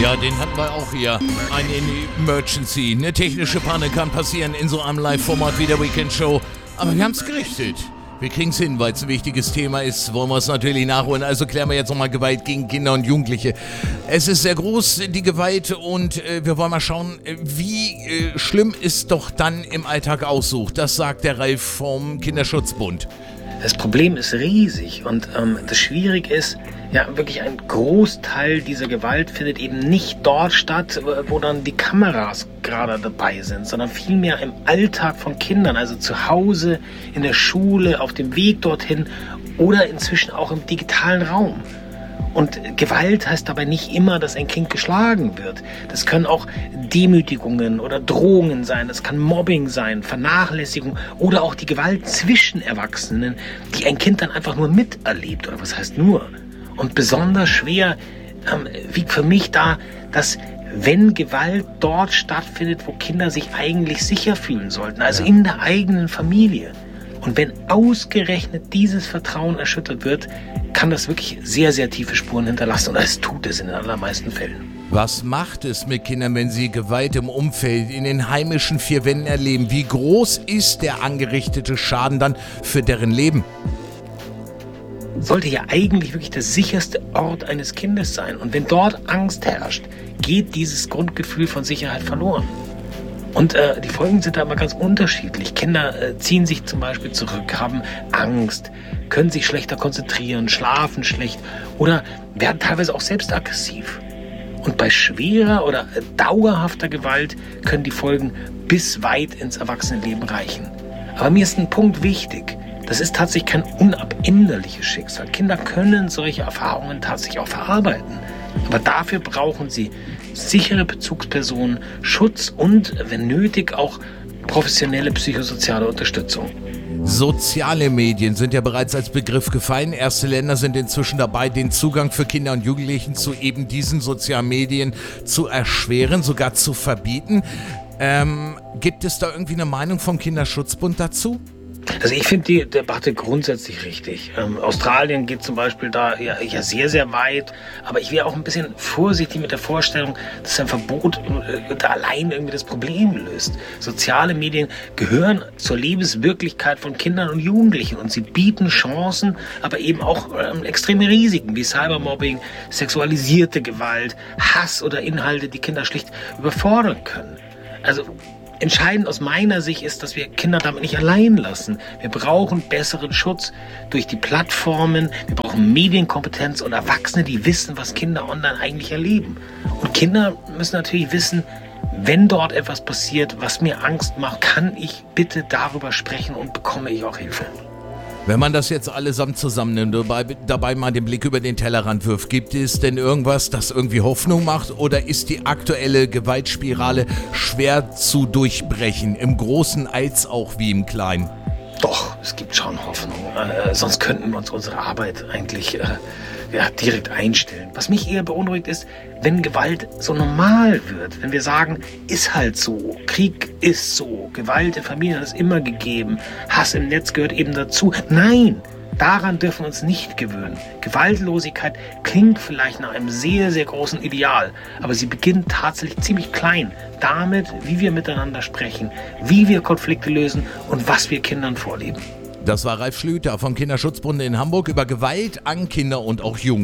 Ja, den hatten wir auch hier. Eine Emergency. Eine technische Panne kann passieren in so einem Live-Format wie der Weekend Show. Aber wir haben es gerichtet. Wir kriegen es hin, weil es ein wichtiges Thema ist, wollen wir es natürlich nachholen. Also klären wir jetzt nochmal Gewalt gegen Kinder und Jugendliche. Es ist sehr groß, die Gewalt, und wir wollen mal schauen, wie schlimm es doch dann im Alltag aussucht. Das sagt der Ralf vom Kinderschutzbund. Das Problem ist riesig und das Schwierige ist, ja, wirklich ein Großteil dieser Gewalt findet eben nicht dort statt, wo dann die Kameras gerade dabei sind, sondern vielmehr im Alltag von Kindern, also zu Hause, in der Schule, auf dem Weg dorthin oder inzwischen auch im digitalen Raum. Und Gewalt heißt dabei nicht immer, dass ein Kind geschlagen wird. Das können auch Demütigungen oder Drohungen sein, das kann Mobbing sein, Vernachlässigung oder auch die Gewalt zwischen Erwachsenen, die ein Kind dann einfach nur miterlebt. Oder was heißt nur? Und besonders schwer wiegt für mich da, dass wenn Gewalt dort stattfindet, wo Kinder sich eigentlich sicher fühlen sollten, also in der eigenen Familie. Und wenn ausgerechnet dieses Vertrauen erschüttert wird, kann das wirklich sehr, sehr tiefe Spuren hinterlassen. Und das tut es in den allermeisten Fällen. Was macht es mit Kindern, wenn sie Gewalt im Umfeld, in den heimischen vier Wänden erleben? Wie groß ist der angerichtete Schaden dann für deren Leben? Sollte ja eigentlich wirklich der sicherste Ort eines Kindes sein. Und wenn dort Angst herrscht, geht dieses Grundgefühl von Sicherheit verloren. Und die Folgen sind da immer ganz unterschiedlich. Kinder ziehen sich zum Beispiel zurück, haben Angst, können sich schlechter konzentrieren, schlafen schlecht oder werden teilweise auch selbst aggressiv. Und bei schwerer oder dauerhafter Gewalt können die Folgen bis weit ins Erwachsenenleben reichen. Aber mir ist ein Punkt wichtig. Das ist tatsächlich kein unabänderliches Schicksal. Kinder können solche Erfahrungen tatsächlich auch verarbeiten. Aber dafür brauchen sie sichere Bezugspersonen, Schutz und, wenn nötig, auch professionelle psychosoziale Unterstützung. Soziale Medien sind ja bereits als Begriff gefallen. Erste Länder sind inzwischen dabei, den Zugang für Kinder und Jugendlichen zu eben diesen sozialen Medien zu erschweren, sogar zu verbieten. Gibt es da irgendwie eine Meinung vom Kinderschutzbund dazu? Also ich finde die Debatte grundsätzlich richtig. Australien geht zum Beispiel da ja sehr, sehr weit. Aber ich wäre auch ein bisschen vorsichtig mit der Vorstellung, dass ein Verbot allein irgendwie das Problem löst. Soziale Medien gehören zur Lebenswirklichkeit von Kindern und Jugendlichen. Und sie bieten Chancen, aber eben auch extreme Risiken wie Cybermobbing, sexualisierte Gewalt, Hass oder Inhalte, die Kinder schlicht überfordern können. Also entscheidend aus meiner Sicht ist, dass wir Kinder damit nicht allein lassen. Wir brauchen besseren Schutz durch die Plattformen, wir brauchen Medienkompetenz und Erwachsene, die wissen, was Kinder online eigentlich erleben. Und Kinder müssen natürlich wissen, wenn dort etwas passiert, was mir Angst macht, kann ich bitte darüber sprechen und bekomme ich auch Hilfe. Wenn man das jetzt allesamt zusammennimmt und dabei mal den Blick über den Tellerrand wirft, gibt es denn irgendwas, das irgendwie Hoffnung macht, oder ist die aktuelle Gewaltspirale schwer zu durchbrechen, im Großen als auch wie im Kleinen? Doch, es gibt schon Hoffnung. Sonst könnten wir uns unsere Arbeit eigentlich direkt einstellen. Was mich eher beunruhigt ist, wenn Gewalt so normal wird. Wenn wir sagen, ist halt so, Krieg ist so, Gewalt in Familien ist immer gegeben, Hass im Netz gehört eben dazu. Nein, daran dürfen wir uns nicht gewöhnen. Gewaltlosigkeit klingt vielleicht nach einem sehr, sehr großen Ideal, aber sie beginnt tatsächlich ziemlich klein. Damit, wie wir miteinander sprechen, wie wir Konflikte lösen und was wir Kindern vorleben. Das war Ralf Schlüter vom Kinderschutzbund in Hamburg über Gewalt an Kinder und auch Jugendliche.